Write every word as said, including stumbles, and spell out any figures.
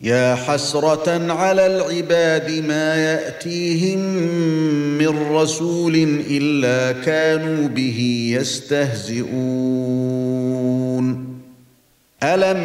يا حسرة على العباد ما يأتيهم من رسول إلا كانوا به يستهزئون ألم